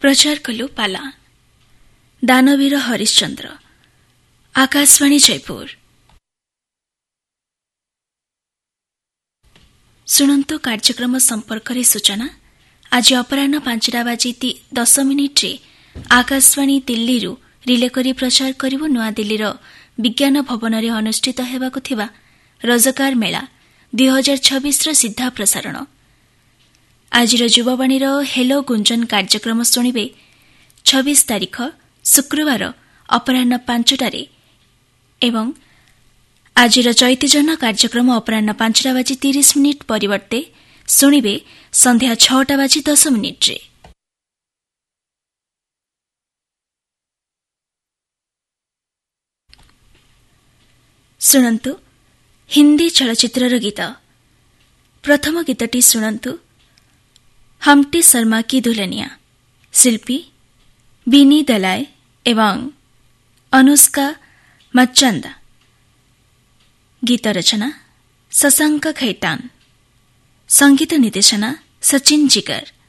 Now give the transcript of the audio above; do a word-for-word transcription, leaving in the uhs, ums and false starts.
प्रचार कलु पाला दानवीर हरिश्चंद्र आकाशवाणी जयपुर। शुणन्तु कार्यक्रम संपर्क रे सूचना। आज अपराह्न पांचटा बाजी दस मिनिट रे आकाशवाणी दिल्ली रु रिले करी प्रचार करिवु नुआ दिल्लीर विज्ञान भवन रे अनुष्ठित हेबाकु थिबा रोजगार मेला दुई हजार छब्बीस रो सीधा प्रसारण। आज युवावाणी हेलो गुंजन कार्यक्रम शुणिबे छब्बीस तारीख शुक्रवार अपराह्न पांचटारे एवं आज चैत्यजन कार्यक्रम अपराह्न पांचटा बाजी तीस मिनिट परिवर्ते शुणिबे संध्या छटा बाजी दस मिनिट रे। शुणन्तु हिंदी चलचित्रर गीत। प्रथम गीतटी शुणन्तु हमटी शर्मा की दुल्हनिया, शिल्पी बिनी दलाय एवं अनुष्का मच्चंदा। गीत रचना शशांक खैतान, संगीत निर्देशना सचिन जिगर।